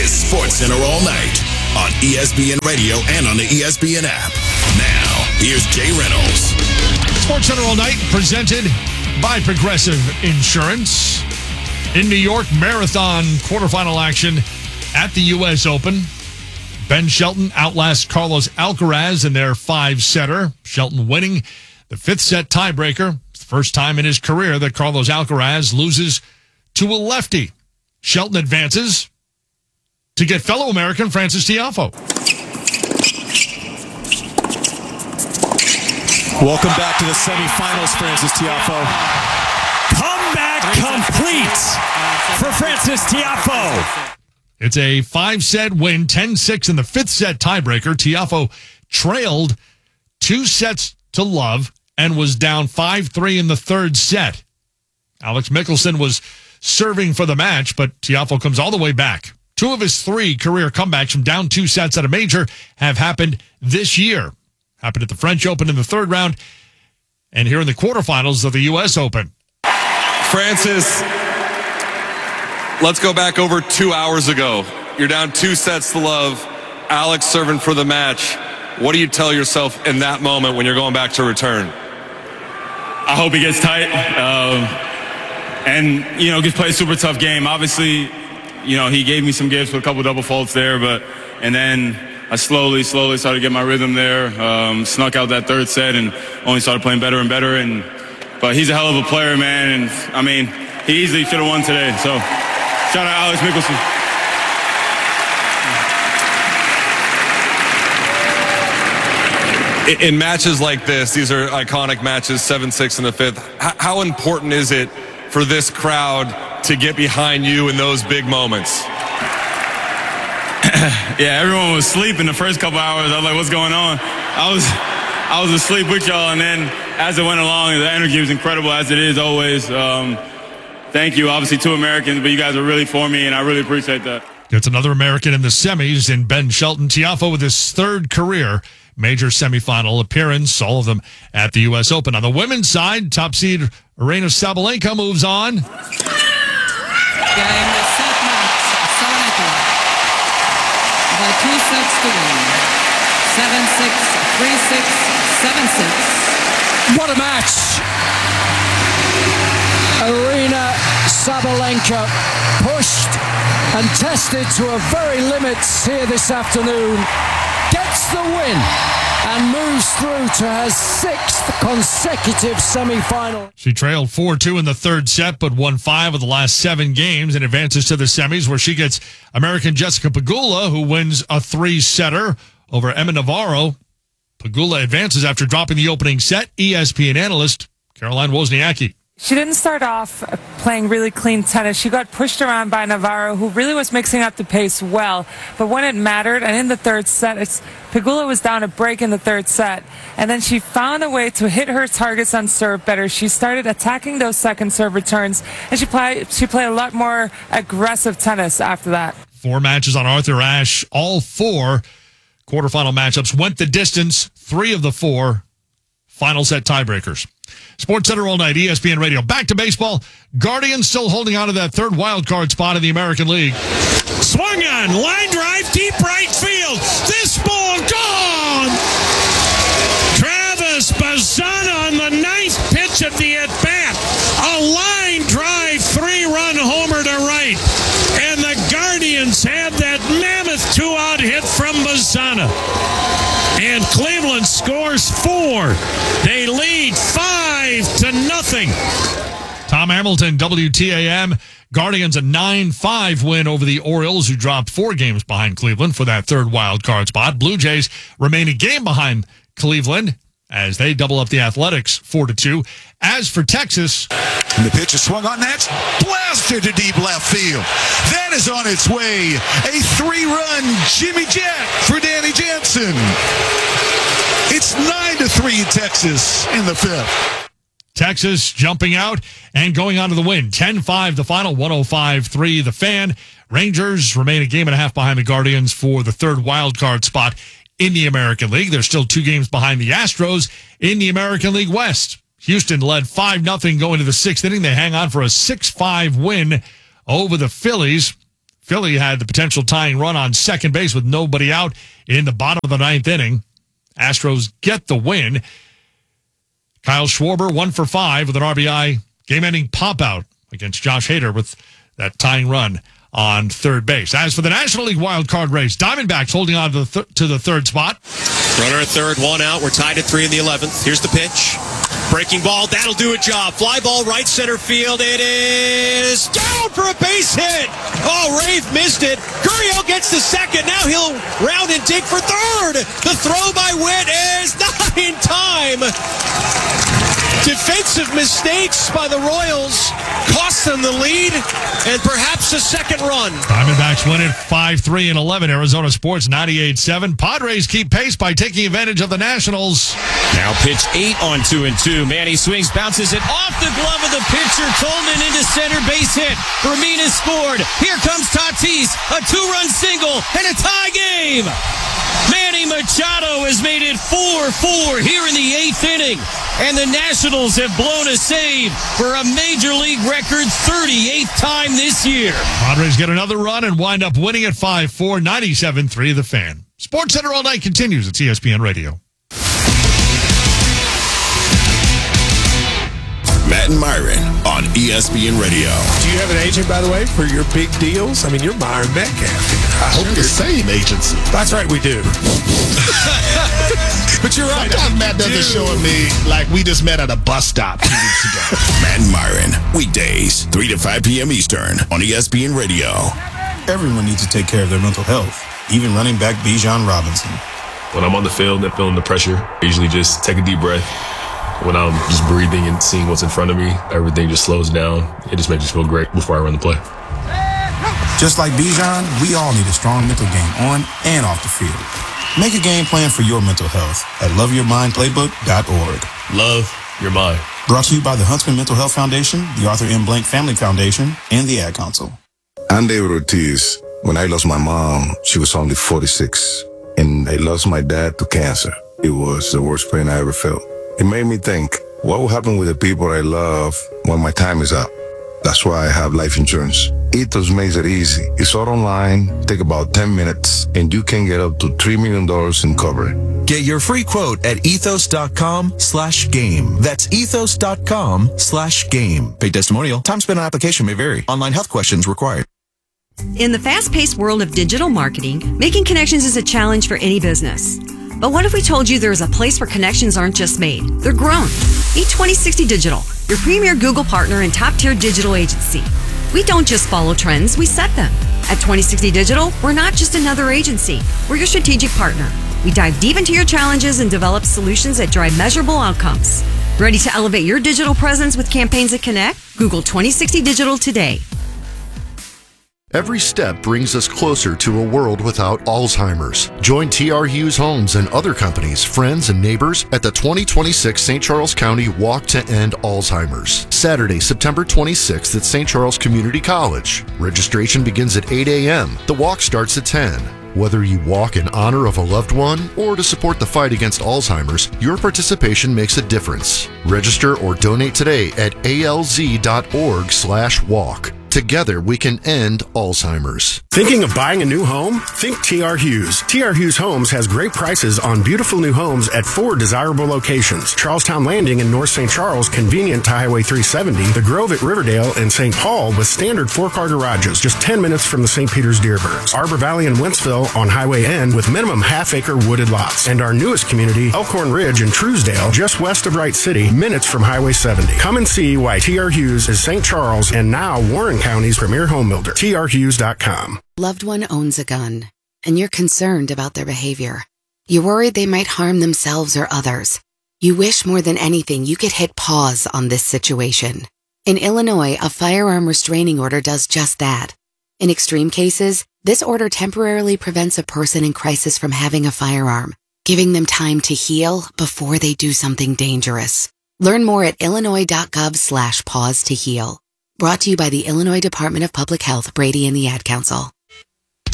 is SportsCenter All Night on ESPN Radio and on the ESPN app. Now, here's Jay Reynolds. SportsCenter All Night presented by Progressive Insurance. In New York, marathon quarterfinal action at the U.S. Open. Ben Shelton outlasts Carlos Alcaraz in their five-setter. Shelton winning the fifth-set tiebreaker. It's the first time in his career that Carlos Alcaraz loses to a lefty. Shelton advances to get fellow American Frances Tiafoe. Welcome back to the semifinals, Frances Tiafoe. Comeback complete for Frances Tiafoe. It's a five-set win, 10-6 in the fifth-set tiebreaker. Tiafoe trailed 2-0 and was down 5-3 in the third set. Alex Michelsen was serving for the match, but Tiafoe comes all the way back. Two of his three career comebacks from down 2 sets at a major have happened this year. Happened at the French Open in the third round and here in the quarterfinals of the U.S. Open. Frances, let's go back over 2 hours ago. You're down 2-0. Alex serving for the match. What do you tell yourself in that moment when you're going back to return? I hope he gets tight and, just play a super tough game. Obviously, he gave me some gifts with a couple double faults there, and then I slowly started to get my rhythm there, snuck out that third set and only started playing better and better. But he's a hell of a player, man, and, he easily should have won today. So, shout out Alex Michelsen. In matches like this, these are iconic matches, 7-6 in the fifth. How important is it for this crowd to get behind you in those big moments? Yeah, everyone was asleep in the first couple hours. I was like, what's going on? I was asleep with y'all, and then as it went along, the energy was incredible, as it is always. Thank you. Obviously, 2 Americans, but you guys are really for me, and I really appreciate that. Gets another American in the semis in Ben Shelton. Tiafoe with his third career major semifinal appearance, all of them at the U.S. Open. On the women's side, top seed Aryna Sabalenka moves on. Game set match, Sabalenka by 2 sets to win. 7-6, 3-6, 7-6. What a match! Aryna Sabalenka pushed and tested to her very limits here this afternoon. Gets the win and moves through to her 6th consecutive semifinal. She trailed 4-2 in the third set, but won 5 of the last 7 games and advances to the semis, where she gets American Jessica Pegula, who wins a 3-setter over Emma Navarro. Pegula advances after dropping the opening set. ESPN analyst Caroline Wozniacki. She didn't start off playing really clean tennis. She got pushed around by Navarro, who really was mixing up the pace well. But when it mattered, and in the third set, Pegula was down a break in the third set. And then she found a way to hit her targets on serve better. She started attacking those second serve returns, and she played a lot more aggressive tennis after that. 4 matches on Arthur Ashe. All 4 quarterfinal matchups went the distance. 3 of the 4 final set tiebreakers. SportsCenter All Night, ESPN Radio. Back to baseball. Guardians still holding on to that third wild card spot in the American League. Swung on, line drive, deep right field. This ball gone! Travis Bazzana on the 9th pitch of the at-bat. A line drive, 3-run homer to right. And the Guardians have that mammoth 2-out hit from Bazzana. And Cleveland scores 4. They lead 5-0. Tom Hamilton, WTAM. Guardians a 9-5 win over the Orioles, who dropped 4 games behind Cleveland for that third wild card spot. Blue Jays remain a game behind Cleveland as they double up the Athletics 4-2. As for Texas, and the pitch is swung on. That's blasted to deep left field. That is on its way. A 3-run Jimmy Jack for Danny Jansen. It's 9-3 Texas in the 5th. Texas jumping out and going on to the win. 10-5 the final, 105-3 the Fan. Rangers remain a game and a half behind the Guardians for the third wild card spot in the American League. They're still 2 games behind the Astros in the American League West. Houston led 5-0 going to the 6th inning. They hang on for a 6-5 win over the Phillies. Philly had the potential tying run on second base with nobody out in the bottom of the ninth inning. Astros get the win. Kyle Schwarber, 1 for 5 with an RBI game-ending pop-out against Josh Hader with that tying run on third base. As for the National League wild card race, Diamondbacks holding on to the third spot. Runner at third, one out. We're tied at 3 in the 11th. Here's the pitch. Breaking ball, that'll do a job. Fly ball, right center field. It is down for a base hit. Oh, Rave missed it. Gurriel gets the second. Now he'll round and dig for third. The throw by Witt is not in time. Defensive mistakes by the Royals cost them the lead and perhaps a second run. Diamondbacks win it 5-3 in 11. Arizona Sports 98-7. Padres keep pace by taking advantage of the Nationals. Now pitch 8 on 2-2. Manny swings, bounces it off the glove of the pitcher. Tolman into center, base hit. Ramirez scored. Here comes Tatis. A 2-run single and a tie game. Manny Machado has made it 4-4 here in the 8th inning. And the Nationals have blown a save for a Major League record 38th time this year. Padres get another run and wind up winning at 5-4, 97-3 The Fan. Sports Center all night continues at ESPN Radio. Matt and Myron on ESPN Radio. Do you have an agent, by the way, for your big deals? I mean, you're Myron Metcalf. I hope the same agency. That's right, we do. But you're right. Sometimes Matt doesn't show me like we just met at a bus stop 2 weeks ago. Matt and Myron, weekdays, 3 to 5 p.m. Eastern on ESPN Radio. Everyone needs to take care of their mental health, even running back Bijan Robinson. When I'm on the field and feeling the pressure, I usually just take a deep breath. When I'm just breathing and seeing what's in front of me, everything just slows down. It just makes me feel great before I run the play. Just like Bijan, we all need a strong mental game on and off the field. Make a game plan for your mental health at loveyourmindplaybook.org. Love your mind. Brought to you by the Huntsman Mental Health Foundation, the Arthur M. Blank Family Foundation, and the Ad Council. I'm David Ortiz. When I lost my mom, she was only 46, and I lost my dad to cancer. It was the worst pain I ever felt. It made me think, what will happen with the people I love when my time is up? That's why I have life insurance. Ethos makes it easy. It's all online, take about 10 minutes, and you can get up to $3 million in cover. Get your free quote at ethos.com/game. That's ethos.com/game. Paid testimonial. Time spent on application may vary. Online health questions required. In the fast-paced world of digital marketing, making connections is a challenge for any business. But what if we told you there is a place where connections aren't just made, they're grown? Meet 2060 Digital, your premier Google partner and top-tier digital agency. We don't just follow trends, we set them. At 2060 Digital, we're not just another agency, we're your strategic partner. We dive deep into your challenges and develop solutions that drive measurable outcomes. Ready to elevate your digital presence with campaigns that connect? Google 2060 Digital today. Every step brings us closer to a world without Alzheimer's. Join T.R. Hughes Homes and other companies, friends, and neighbors at the 2026 St. Charles County Walk to End Alzheimer's. Saturday, September 26th at St. Charles Community College. Registration begins at 8 a.m. The walk starts at 10. Whether you walk in honor of a loved one or to support the fight against Alzheimer's, your participation makes a difference. Register or donate today at alz.org/walk. Together, we can end Alzheimer's. Thinking of buying a new home? Think T.R. Hughes. T.R. Hughes Homes has great prices on beautiful new homes at 4 desirable locations. Charlestown Landing in North St. Charles, convenient to Highway 370. The Grove at Riverdale and St. Paul with standard 4-car garages, just 10 minutes from the St. Peter's Dearborns. Arbor Valley and Wentzville on Highway N with minimum half-acre wooded lots. And our newest community, Elkhorn Ridge in Truesdale, just west of Wright City, minutes from Highway 70. Come and see why T.R. Hughes is St. Charles and now Warren County's premier home builder. trhughes.com. Loved one owns a gun, and you're concerned about their behavior. You're worried they might harm themselves or others. You wish more than anything you could hit pause on this situation. In Illinois, a firearm restraining order does just that. In extreme cases, this order temporarily prevents a person in crisis from having a firearm, giving them time to heal before they do something dangerous. Learn more at illinois.gov/pause to heal. Brought to you by the Illinois Department of Public Health, Brady, and the Ad Council.